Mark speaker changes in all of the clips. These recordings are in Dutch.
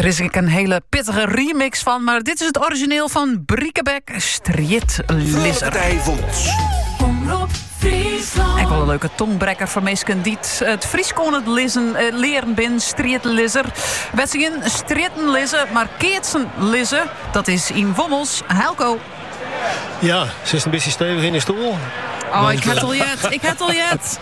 Speaker 1: Er is een hele pittige remix van, maar dit is het origineel van Briekebek, Striet Lizzer. Ik wil een leuke tongbrekker voor mensen die het Fries kon het leren bin, Striet Lizzer. Wet zich in Stritten Lizzer, maar Keetsen Lizzer, dat is in Wommels. Helco.
Speaker 2: Ja, ze is een beetje stevig in de stoel.
Speaker 1: Oh, ik heb het al jet.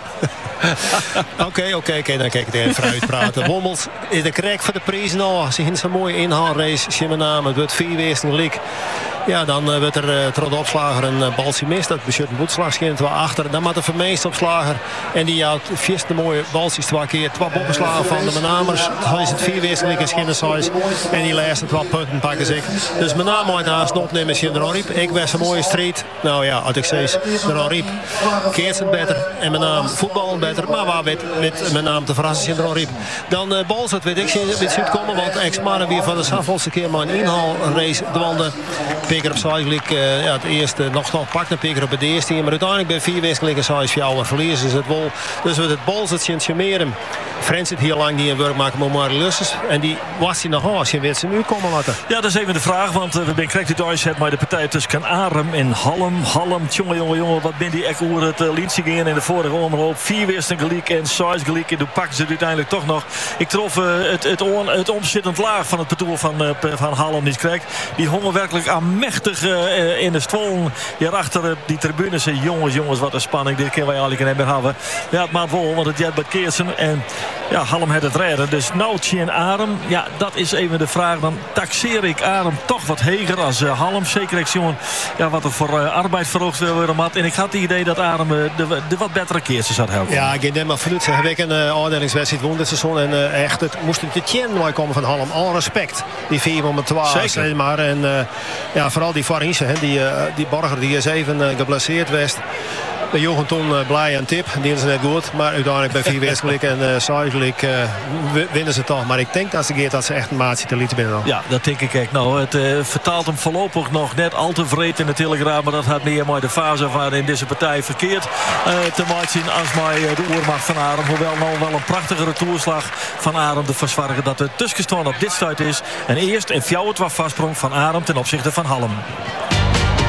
Speaker 2: Oké, dan kijk ik even vooruit praten. Wommels is de krek voor de prijs nou. Ze heeft zo'n mooie inhaalrace. Zie mijn naam, het wordt 4 westen gelijk. Ja, dan wordt er trot opslager een balsie mis. Dat beschut een boetslag schijnt wel achter. Dan maakt de vermeest opslager. En die houdt vierst de mooie balsies 2 keer. 2 boppenslagen van de Menamers. Hij is het 4 westen gelijk in Schindersize. En die laatste 2 punten pakken zich. Dus mijn naam moet naast opnemen is in de Roriep. Ik ben zo'n mooie street. Nou ja, als ik zeg de Roriep. Keertsen beter. En mijn naam voetbal beter. Maar waar met mijn naam te verrassen in de Roriep. Dan Balzert weet ik met Zuid komen. Want ex-mannen weer van de Safvolste keer maar een inhaalrace dwanden. Piker op Saislik, het eerste nog pakt een piker op het eerste. Maar uiteindelijk bij 4 wisselingen Sais voor jou verliezen is het wol. Dus met het Balzert in Chameren. Frans zit hier lang die een werk maken met Marie Lusses. En die was hij nog als je weet ze nu komen laten.
Speaker 3: Ja, dat is even de vraag. Want we zijn correct die Duits maar de partij tussen Arem en Halm. Jongen, wat ben die echt over het liedje ging in de vorige omloop. 4 weersten gelijk en 6 gelijk. En toen pakken ze het uiteindelijk toch nog. Ik trof het omzittend laag van het parcours van Halm niet correct. Die hongen werkelijk aanmächtig in de stwollen. Hierachter die tribune zei jongens, wat een spanning. Dit kunnen wij eigenlijk hebben hebben. Ja, het maakt wel, want het jet bij Keersen. En ja, Halm had het redden. Dus nou en Arem. Ja, dat is even de vraag. Dan taxeer ik Arem toch wat heger als Halm. Zeker jongen, ja, wat er voor arbeid verhoogd wil worden. En ik had het idee dat Arem de wat betere Keersen zou helpen.
Speaker 2: Ja, ik denk maar vanuit. Heb ik een afdelingswedstrijd won dit seizoen. En echt, het moest een tien komen van Halm. Al respect. Die 4 om het 12. Zeker. Maar. En ja, vooral die Farinse, die Borger, die is even geblesseerd geweest. De Jochen toen blij en tip. Die is net goed. Maar uiteindelijk bij 4 wedstrijden en Saislik winnen ze toch. Maar ik denk dat ze echt een maatje te lieten binnen.
Speaker 3: Ja, dat denk ik echt. Nou, het vertaalt hem voorlopig nog net al te vreed in de Telegraaf. Maar dat had niet helemaal de fase van in deze partij verkeerd te maken als mij de oormacht van Arem. Hoewel nou wel een prachtige retourslag van Arem te verzwargen dat de tussenstand op dit stuit is. En eerst en fjouwt wat vastsprong van Arem ten opzichte van Halm.